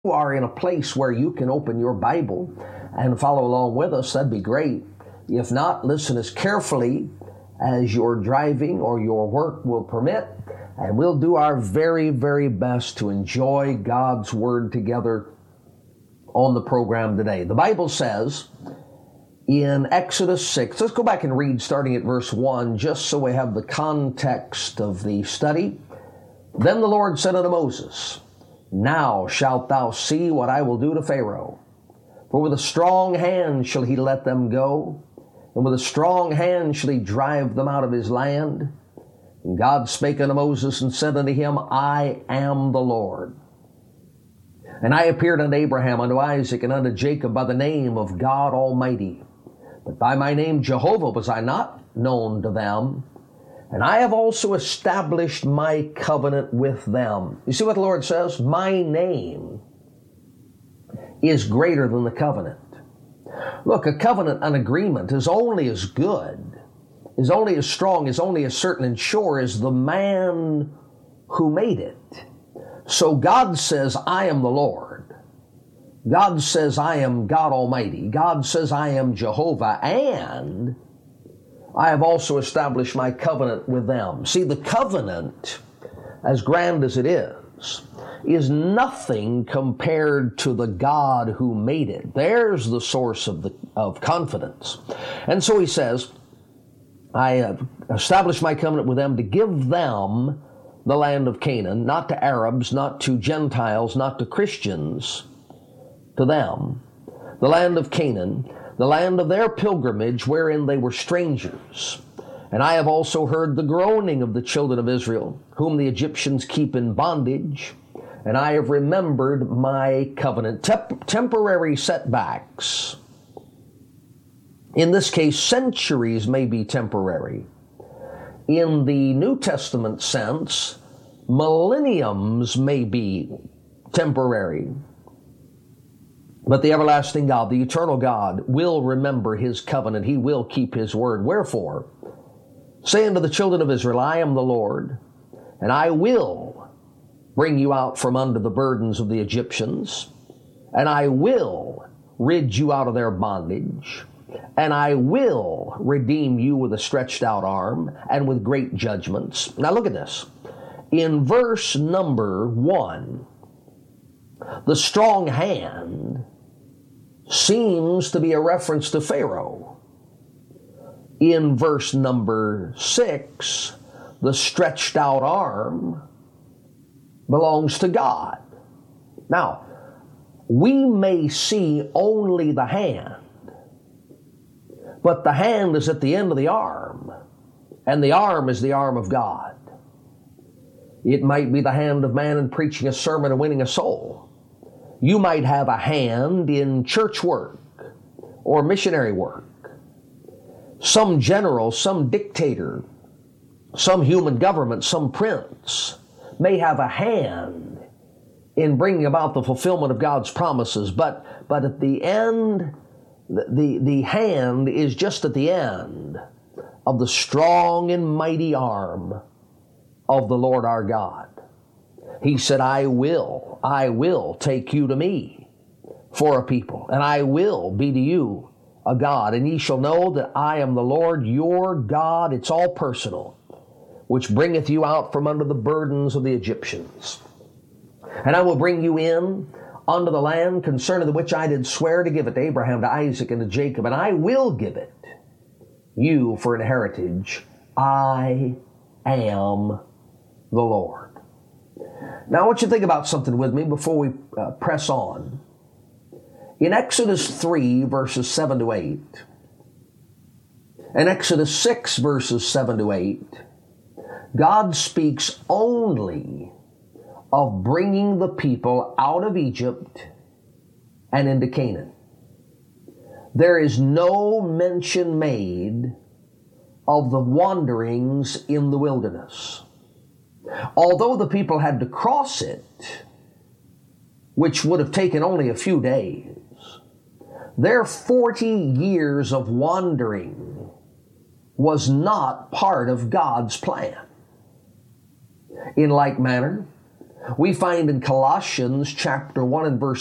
you are in a place where you can open your Bible and follow along with us, that'd be great. If not, listen as carefully as your driving or your work will permit, and we'll do our very, very best to enjoy God's Word together on the program today. The Bible says in Exodus 6, let's go back and read starting at verse 1, just so we have the context of the study. Then the Lord said unto Moses, Now shalt thou see what I will do to Pharaoh. For with a strong hand shall he let them go, and with a strong hand shall he drive them out of his land. And God spake unto Moses and said unto him, I am the Lord. And I appeared unto Abraham, unto Isaac, and unto Jacob by the name of God Almighty. But by my name Jehovah was I not known to them. And I have also established my covenant with them. You see what the Lord says? My name is greater than the covenant. Look, a covenant, an agreement, is only as good, is only as strong, is only as certain and sure as the man who made it. So God says, I am the Lord. God says, I am God Almighty. God says, I am Jehovah, and I have also established my covenant with them. See, the covenant, as grand as it is nothing compared to the God who made it. There's the source of confidence. And so he says, I have established my covenant with them to give them the land of Canaan, not to Arabs, not to Gentiles, not to Christians, to them, the land of Canaan, the land of their pilgrimage wherein they were strangers. And I have also heard the groaning of the children of Israel, whom the Egyptians keep in bondage, and I have remembered my covenant. Temporary setbacks, in this case centuries, may be temporary. In the New Testament sense, millenniums may be temporary. But the everlasting God, the eternal God, will remember His covenant. He will keep His word. Wherefore, say unto the children of Israel, I am the Lord, and I will bring you out from under the burdens of the Egyptians, and I will rid you out of their bondage, and I will redeem you with a stretched out arm and with great judgments. Now look at this. In verse number 1, the strong hand seems to be a reference to Pharaoh. In verse number 6, the stretched out arm belongs to God. Now, we may see only the hand, but the hand is at the end of the arm, and the arm is the arm of God. It might be the hand of man in preaching a sermon and winning a soul. You might have a hand in church work or missionary work. Some general, some dictator, some human government, some prince may have a hand in bringing about the fulfillment of God's promises, but at the end, the hand is just at the end of the strong and mighty arm of the Lord our God. He said, I will take you to me for a people, and I will be to you a God, and ye shall know that I am the Lord your God. It's all personal, which bringeth you out from under the burdens of the Egyptians. And I will bring you in unto the land concerning the which I did swear to give it to Abraham, to Isaac, and to Jacob, and I will give it you for an heritage. I am the Lord. Now I want you to think about something with me before we press on. In Exodus 3, verses 7 to 8, and Exodus 6, verses 7 to 8, God speaks only of bringing the people out of Egypt and into Canaan. There is no mention made of the wanderings in the wilderness. Although the people had to cross it, which would have taken only a few days, their 40 years of wandering was not part of God's plan. In like manner, We find in Colossians chapter 1 and verse